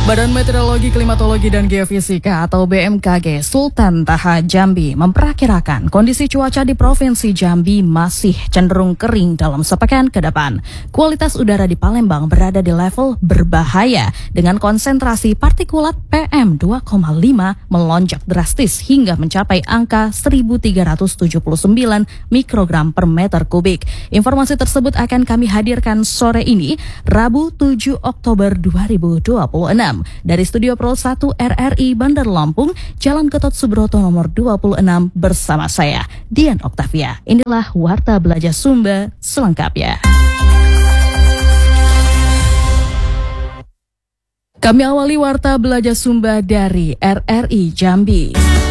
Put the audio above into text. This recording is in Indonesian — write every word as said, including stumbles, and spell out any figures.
Badan Meteorologi, Klimatologi, dan Geofisika atau B M K G Sultan Taha Jambi memperkirakan kondisi cuaca di Provinsi Jambi masih cenderung kering dalam sepekan ke depan. Kualitas udara di Palembang berada di level berbahaya dengan konsentrasi partikulat P M dua koma lima melonjak drastis hingga mencapai angka seribu tiga ratus tujuh puluh sembilan mikrogram per meter kubik. Informasi tersebut akan kami hadirkan sore ini, Rabu tujuh Oktober dua ribu dua puluh enam. Dari Studio Pro satu R R I Bandar Lampung, Jalan Gatot Subroto nomor dua puluh enam bersama saya, Dian Oktavia. Inilah Warta Belajar Sumba selengkapnya. Kami awali Warta Belajar Sumba dari R R I Jambi.